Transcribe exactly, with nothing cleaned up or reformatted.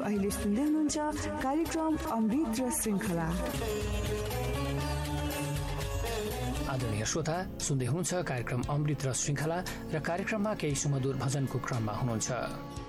अहिले सुन्दै हुनुहुन्छ कार्यक्रम अमृत र श्रृङ्खला। आदरणीय श्रोता, सुन्दै हुनुहुन्छ कार्यक्रम अमृत र श्रृङ्खला र कार्यक्रममा केही सुमधुर भजनको क्रममा हुनुहुन्छ।